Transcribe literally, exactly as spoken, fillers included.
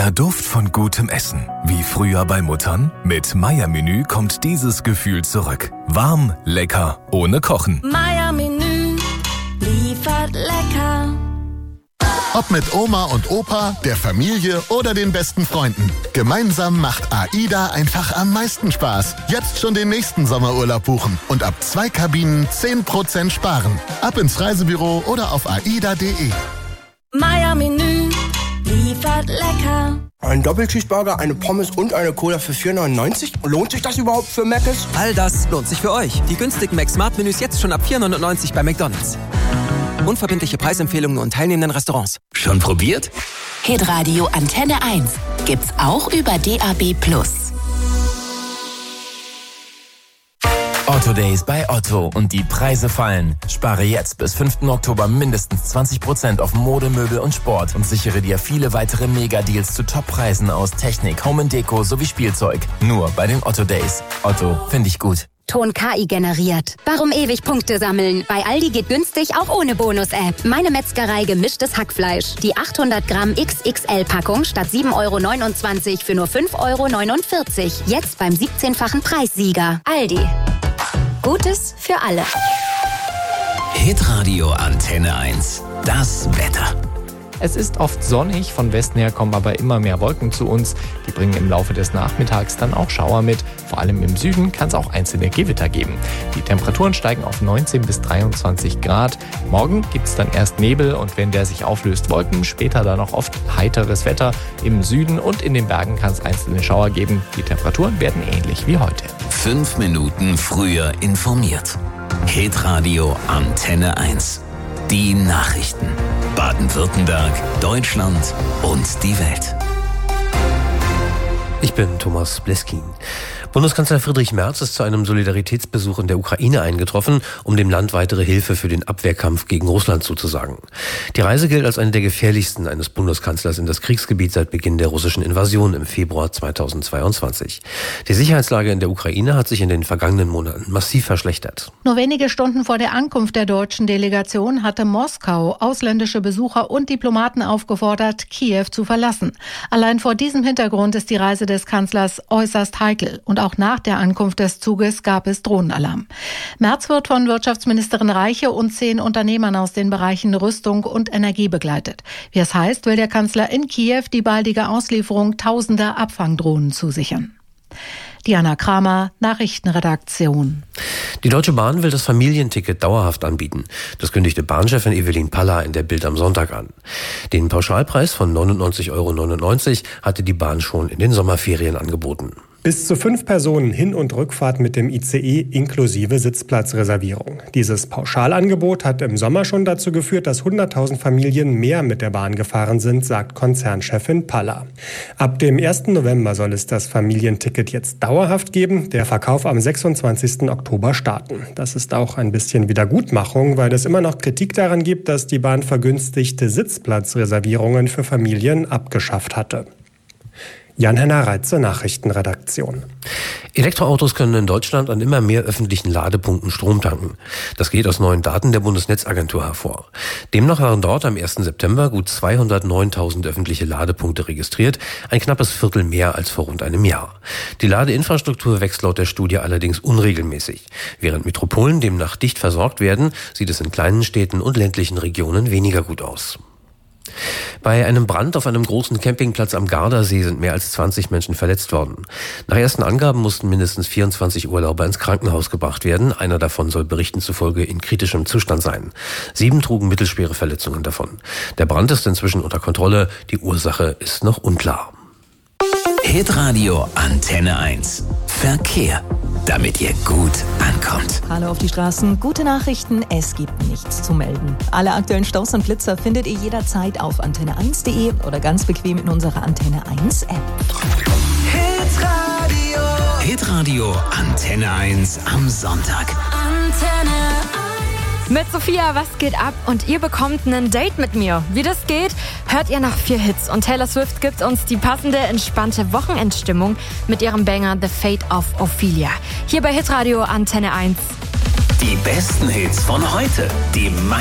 Der Duft von gutem Essen. Wie früher bei Muttern? Mit Meier-Menü kommt dieses Gefühl zurück. Warm, lecker, ohne Kochen. Meier-Menü liefert lecker. Ob mit Oma und Opa, der Familie oder den besten Freunden. Gemeinsam macht AIDA einfach am meisten Spaß. Jetzt schon den nächsten Sommerurlaub buchen und ab zwei Kabinen zehn Prozent sparen. Ab ins Reisebüro oder auf aida punkt de. Meier-Menü liefert lecker. Ein Doppelcheeseburger, eine Pommes und eine Cola für vier neunundneunzig? Lohnt sich das überhaupt für Mc's? All das lohnt sich für euch. Die günstigen Mac-Smart-Menüs jetzt schon ab vier neunundneunzig bei McDonald's. Unverbindliche Preisempfehlungen und teilnehmenden Restaurants. Schon probiert? Hitradio Antenne eins gibt's auch über D A B plus. Otto Days bei Otto und die Preise fallen. Spare jetzt bis fünften Oktober mindestens zwanzig Prozent auf Mode, Möbel und Sport und sichere dir viele weitere Mega-Deals zu Top-Preisen aus Technik, Home and Deko sowie Spielzeug. Nur bei den Otto Days. Otto, finde ich gut. Ton K I generiert. Warum ewig Punkte sammeln? Bei Aldi geht günstig auch ohne Bonus-App. Meine Metzgerei gemischtes Hackfleisch. Die achthundert Gramm X X L-Packung statt sieben Euro neunundzwanzig für nur fünf Euro neunundvierzig. Jetzt beim siebzehnfachen Preissieger. Aldi. Gutes für alle. Hitradio Antenne eins. Das Wetter. Es ist oft sonnig, von Westen her kommen aber immer mehr Wolken zu uns. Die bringen im Laufe des Nachmittags dann auch Schauer mit. Vor allem im Süden kann es auch einzelne Gewitter geben. Die Temperaturen steigen auf neunzehn bis dreiundzwanzig Grad. Morgen gibt es dann erst Nebel und wenn der sich auflöst, Wolken. Später dann auch oft heiteres Wetter. Im Süden und in den Bergen kann es einzelne Schauer geben. Die Temperaturen werden ähnlich wie heute. Fünf Minuten früher informiert. Hitradio Antenne eins. Die Nachrichten. Baden-Württemberg, Deutschland und die Welt. Ich bin Thomas Bleskin. Bundeskanzler Friedrich Merz ist zu einem Solidaritätsbesuch in der Ukraine eingetroffen, um dem Land weitere Hilfe für den Abwehrkampf gegen Russland zuzusagen. Die Reise gilt als eine der gefährlichsten eines Bundeskanzlers in das Kriegsgebiet seit Beginn der russischen Invasion im Februar zweitausendzweiundzwanzig. Die Sicherheitslage in der Ukraine hat sich in den vergangenen Monaten massiv verschlechtert. Nur wenige Stunden vor der Ankunft der deutschen Delegation hatte Moskau ausländische Besucher und Diplomaten aufgefordert, Kiew zu verlassen. Allein vor diesem Hintergrund ist die Reise des Kanzlers äußerst heikel. Und auch nach der Ankunft des Zuges gab es Drohnenalarm. Merz wird von Wirtschaftsministerin Reiche und zehn Unternehmern aus den Bereichen Rüstung und Energie begleitet. Wie es heißt, will der Kanzler in Kiew die baldige Auslieferung tausender Abfangdrohnen zusichern. Diana Kramer, Nachrichtenredaktion. Die Deutsche Bahn will das Familienticket dauerhaft anbieten. Das kündigte Bahnchefin Evelyn Palla in der Bild am Sonntag an. Den Pauschalpreis von neunundneunzig Euro neunundneunzig hatte die Bahn schon in den Sommerferien angeboten. Bis zu fünf Personen Hin- und Rückfahrt mit dem I C E inklusive Sitzplatzreservierung. Dieses Pauschalangebot hat im Sommer schon dazu geführt, dass hunderttausend Familien mehr mit der Bahn gefahren sind, sagt Konzernchefin Palla. Ab dem ersten November soll es das Familienticket jetzt dauerhaft geben, der Verkauf am sechsundzwanzigsten Oktober starten. Das ist auch ein bisschen Wiedergutmachung, weil es immer noch Kritik daran gibt, dass die Bahn vergünstigte Sitzplatzreservierungen für Familien abgeschafft hatte. Jan-Henner Reitze, Nachrichtenredaktion. Elektroautos können in Deutschland an immer mehr öffentlichen Ladepunkten Strom tanken. Das geht aus neuen Daten der Bundesnetzagentur hervor. Demnach waren dort am ersten September gut zweihundertneuntausend öffentliche Ladepunkte registriert, ein knappes Viertel mehr als vor rund einem Jahr. Die Ladeinfrastruktur wächst laut der Studie allerdings unregelmäßig. Während Metropolen demnach dicht versorgt werden, sieht es in kleinen Städten und ländlichen Regionen weniger gut aus. Bei einem Brand auf einem großen Campingplatz am Gardasee sind mehr als zwanzig Menschen verletzt worden. Nach ersten Angaben mussten mindestens vierundzwanzig Urlauber ins Krankenhaus gebracht werden. Einer davon soll Berichten zufolge in kritischem Zustand sein. Sieben trugen mittelschwere Verletzungen davon. Der Brand ist inzwischen unter Kontrolle. Die Ursache ist noch unklar. Hitradio Antenne eins. Verkehr, damit ihr gut ankommt. Hallo auf die Straßen. Gute Nachrichten, es gibt nichts zu melden. Alle aktuellen Staus und Blitzer findet ihr jederzeit auf antenne eins punkt de oder ganz bequem in unserer Antenne eins App. Hitradio. Hitradio Antenne eins am Sonntag. Antenne mit Sophia, was geht ab? Und ihr bekommt ein Date mit mir. Wie das geht, hört ihr nach vier Hits. Und Taylor Swift gibt uns die passende, entspannte Wochenendstimmung mit ihrem Banger The Fate of Ophelia. Hier bei Hitradio Antenne eins. Die besten Hits von heute. Die